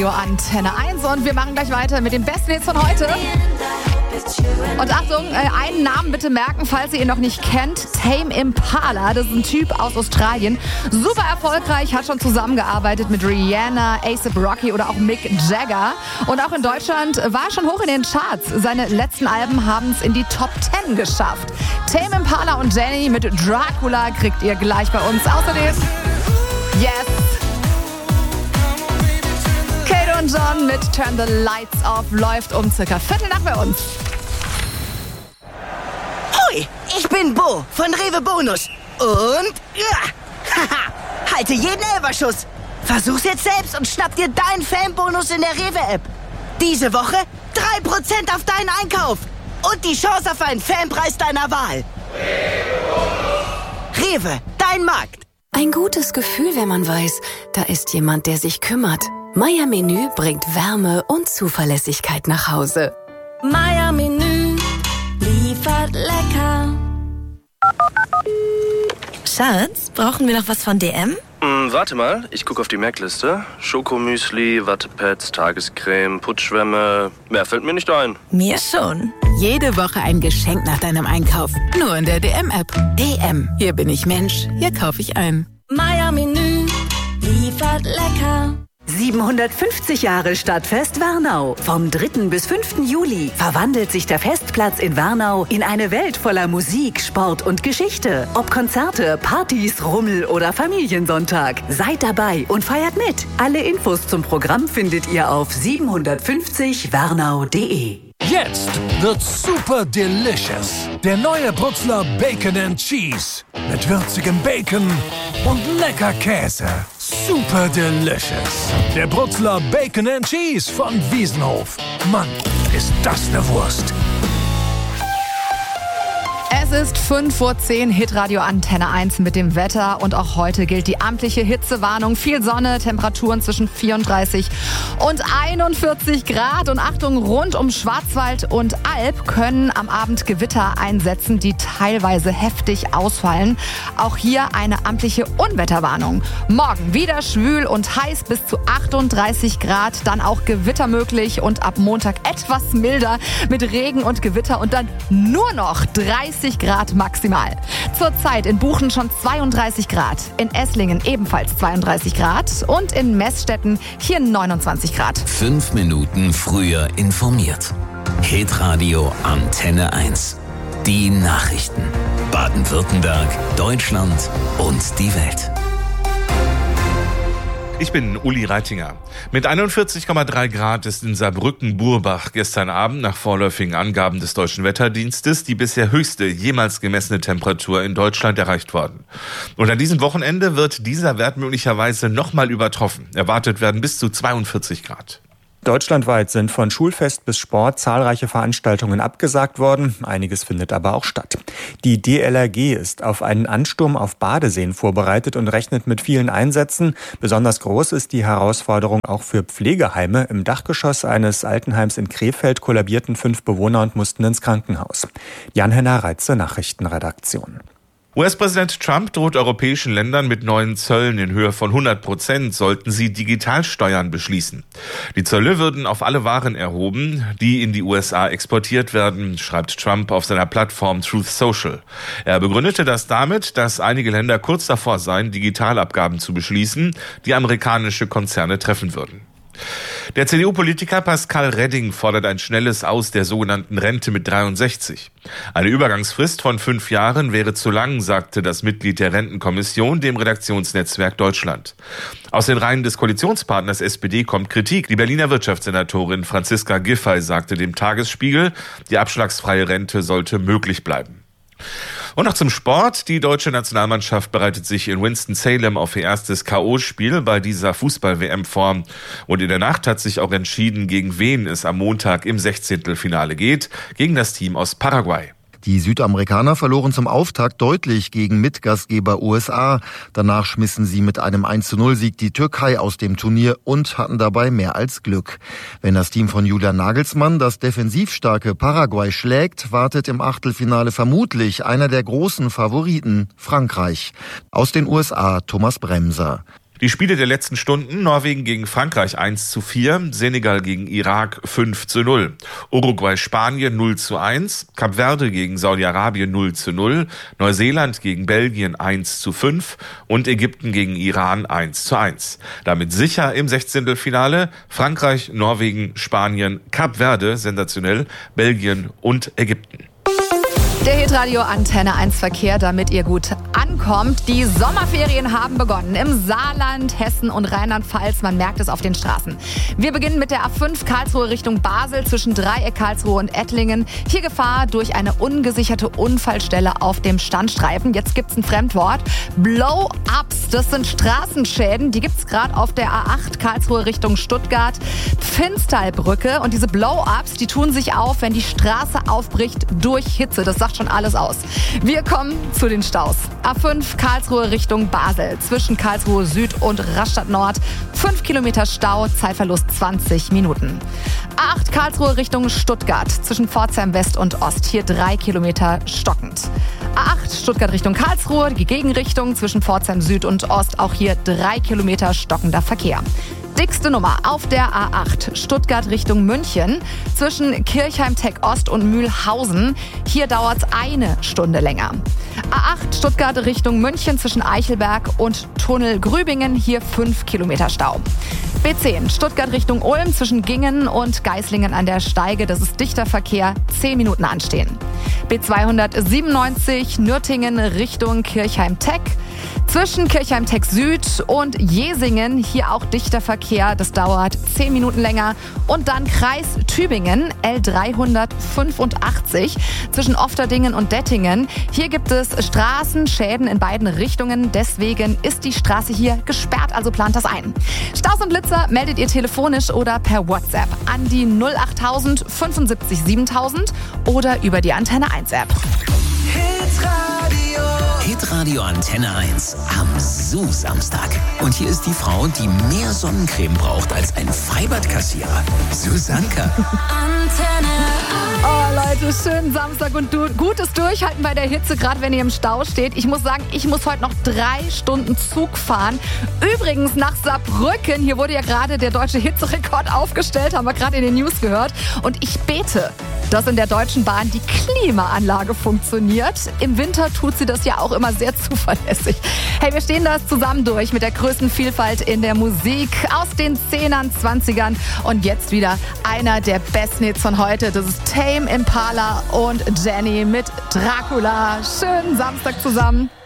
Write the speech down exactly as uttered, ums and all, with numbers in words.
Antenne eins und wir machen gleich weiter mit den besten Hits von heute. Und Achtung, einen Namen bitte merken, falls ihr ihn noch nicht kennt. Tame Impala, das ist ein Typ aus Australien. Super erfolgreich, hat schon zusammengearbeitet mit Rihanna, A$AP Rocky oder auch Mick Jagger. Und auch in Deutschland war er schon hoch in den Charts. Seine letzten Alben haben es in die Top zehn geschafft. Tame Impala und Jenny mit Dracula kriegt ihr gleich bei uns. Außerdem, yes, Kate und John mit Turn the Lights Off läuft um circa Viertel nach bei uns. Hoi, ich bin Bo von Rewe Bonus. Und ja, haha, halte jeden Elferschuss. Versuch's jetzt selbst und schnapp dir deinen Fanbonus in der Rewe-App. Diese Woche drei Prozent auf deinen Einkauf. Und die Chance auf einen Fanpreis deiner Wahl. Rewe, dein Markt. Ein gutes Gefühl, wenn man weiß, da ist jemand, der sich kümmert. Meier Menü bringt Wärme und Zuverlässigkeit nach Hause. Meier Menü liefert lecker. Schatz, brauchen wir noch was von D M? Hm, warte mal, ich gucke auf die Merkliste. Schokomüsli, Wattepads, Tagescreme, Putzschwämme. Mehr fällt mir nicht ein. Mir schon. Jede Woche ein Geschenk nach deinem Einkauf. Nur in der D M-App. D M. Hier bin ich Mensch. Hier kaufe ich ein. Meier Menü liefert lecker. siebenhundertfünfzig Jahre Stadtfest Warnau. Vom dritten bis fünften Juli verwandelt sich der Festplatz in Warnau in eine Welt voller Musik, Sport und Geschichte. Ob Konzerte, Partys, Rummel oder Familiensonntag. Seid dabei und feiert mit. Alle Infos zum Programm findet ihr auf siebenhundertfünfzig warnau punkt de. Jetzt wird's super delicious. Der neue Brutzler Bacon and Cheese. Mit würzigem Bacon und lecker Käse. Super delicious. Der Brutzler Bacon and Cheese von Wiesenhof. Mann, ist das eine Wurst. Es ist fünf vor zehn, Hitradio Antenne eins mit dem Wetter und auch heute gilt die amtliche Hitzewarnung. Viel Sonne, Temperaturen zwischen vierunddreißig und einundvierzig Grad. Und Achtung, rund um Schwarzwald und Alb können am Abend Gewitter einsetzen, die teilweise heftig ausfallen. Auch hier eine amtliche Unwetterwarnung. Morgen wieder schwül und heiß bis zu achtunddreißig Grad, dann auch Gewitter möglich und ab Montag etwas milder mit Regen und Gewitter und dann nur noch dreißig Grad maximal. Zurzeit in Buchen schon zweiunddreißig Grad, in Esslingen ebenfalls zweiunddreißig Grad und in Meßstetten hier neunundzwanzig Grad. Fünf Minuten früher informiert. Hitradio Antenne eins. Die Nachrichten. Baden-Württemberg, Deutschland und die Welt. Ich bin Uli Reitinger. Mit einundvierzig Komma drei Grad ist in Saarbrücken-Burbach gestern Abend nach vorläufigen Angaben des Deutschen Wetterdienstes die bisher höchste jemals gemessene Temperatur in Deutschland erreicht worden. Und an diesem Wochenende wird dieser Wert möglicherweise nochmal übertroffen. Erwartet werden bis zu zweiundvierzig Grad. Deutschlandweit sind von Schulfest bis Sport zahlreiche Veranstaltungen abgesagt worden. Einiges findet aber auch statt. Die D L R G ist auf einen Ansturm auf Badeseen vorbereitet und rechnet mit vielen Einsätzen. Besonders groß ist die Herausforderung auch für Pflegeheime. Im Dachgeschoss eines Altenheims in Krefeld kollabierten fünf Bewohner und mussten ins Krankenhaus. Jan-Henner Reitze, Nachrichtenredaktion. U S-Präsident Trump droht europäischen Ländern mit neuen Zöllen in Höhe von hundert Prozent, sollten sie Digitalsteuern beschließen. Die Zölle würden auf alle Waren erhoben, die in die U S A exportiert werden, schreibt Trump auf seiner Plattform Truth Social. Er begründete das damit, dass einige Länder kurz davor seien, Digitalabgaben zu beschließen, die amerikanische Konzerne treffen würden. Der C D U-Politiker Pascal Redding fordert ein schnelles Aus der sogenannten Rente mit dreiundsechzig. Eine Übergangsfrist von fünf Jahren wäre zu lang, sagte das Mitglied der Rentenkommission dem Redaktionsnetzwerk Deutschland. Aus den Reihen des Koalitionspartners S P D kommt Kritik. Die Berliner Wirtschaftssenatorin Franziska Giffey sagte dem Tagesspiegel, die abschlagsfreie Rente sollte möglich bleiben. Und noch zum Sport. Die deutsche Nationalmannschaft bereitet sich in Winston-Salem auf ihr erstes K O-Spiel bei dieser Fußball-W M vor. Und in der Nacht hat sich auch entschieden, gegen wen es am Montag im Sechzehntelfinale geht. Gegen das Team aus Paraguay. Die Südamerikaner verloren zum Auftakt deutlich gegen Mitgastgeber U S A. Danach schmissen sie mit einem eins zu null Sieg die Türkei aus dem Turnier und hatten dabei mehr als Glück. Wenn das Team von Julian Nagelsmann das defensiv starke Paraguay schlägt, wartet im Achtelfinale vermutlich einer der großen Favoriten, Frankreich. Aus den U S A Thomas Bremser. Die Spiele der letzten Stunden: Norwegen gegen Frankreich eins zu vier, Senegal gegen Irak fünf zu null, Uruguay Spanien null zu eins, Kap Verde gegen Saudi-Arabien null zu null, Neuseeland gegen Belgien eins zu fünf und Ägypten gegen Iran eins zu eins. Damit sicher im Sechzehntelfinale Frankreich, Norwegen, Spanien, Kap Verde, sensationell, Belgien und Ägypten. Der Hitradio Antenne eins Verkehr, damit ihr gut ankommt. Die Sommerferien haben begonnen im Saarland, Hessen und Rheinland-Pfalz. Man merkt es auf den Straßen. Wir beginnen mit der A fünf Karlsruhe Richtung Basel zwischen Dreieck Karlsruhe und Ettlingen. Hier Gefahr durch eine ungesicherte Unfallstelle auf dem Standstreifen. Jetzt gibt's ein Fremdwort. Blow-ups, das sind Straßenschäden. Die gibt's gerade auf der A acht Karlsruhe Richtung Stuttgart. Pfinstalbrücke. Und diese Blow-ups, die tun sich auf, wenn die Straße aufbricht durch Hitze. Das sagt schon alles aus. Wir kommen zu den Staus. A fünf Karlsruhe Richtung Basel. Zwischen Karlsruhe Süd und Rastatt Nord. fünf Kilometer Stau, Zeitverlust zwanzig Minuten. A acht Karlsruhe Richtung Stuttgart. Zwischen Pforzheim West und Ost. Hier drei Kilometer stockend. A acht Stuttgart Richtung Karlsruhe. Die Gegenrichtung zwischen Pforzheim Süd und Ost. Auch hier drei Kilometer stockender Verkehr. Dickste Nummer auf der A acht Stuttgart Richtung München zwischen Kirchheim-Tech Ost und Mühlhausen. Hier dauert es eine Stunde länger. A acht Stuttgart Richtung München zwischen Eichelberg und Tunnel Grübingen. Hier fünf Kilometer Stau. B zehn Stuttgart Richtung Ulm zwischen Gingen und Geislingen an der Steige. Das ist dichter Verkehr, zehn Minuten anstehen. B zweihundertsiebenundneunzig Nürtingen Richtung Kirchheim-Tech. Zwischen Kirchheim-Tech Süd und Jesingen, hier auch dichter Verkehr, das dauert zehn Minuten länger. Und dann Kreis Tübingen, L dreihundertfünfundachtzig, zwischen Ofterdingen und Dettingen. Hier gibt es Straßenschäden in beiden Richtungen, deswegen ist die Straße hier gesperrt, also plant das ein. Staus und Blitzer meldet ihr telefonisch oder per WhatsApp an die null achttausend fünfundsiebzig siebentausend oder über die Antenne eins App. Hitradio Antenne eins am Su-Samstag. Und hier ist die Frau, die mehr Sonnencreme braucht als ein Freibadkassierer. Susanka. Antenne. Oh Leute, schönen Samstag und du, gutes Durchhalten bei der Hitze, gerade wenn ihr im Stau steht. Ich muss sagen, ich muss heute noch drei Stunden Zug fahren. Übrigens nach Saarbrücken, hier wurde ja gerade der deutsche Hitzerekord aufgestellt, haben wir gerade in den News gehört. Und ich bete, dass in der Deutschen Bahn die Klimaanlage funktioniert. Im Winter tut sie das ja auch immer sehr zuverlässig. Hey, wir stehen das zusammen durch mit der größten Vielfalt in der Musik aus den Zehnern, Zwanzigern und jetzt wieder einer der besten Hits von heute. Das ist Tame Impala und Jenny mit Dracula. Schönen Samstag zusammen.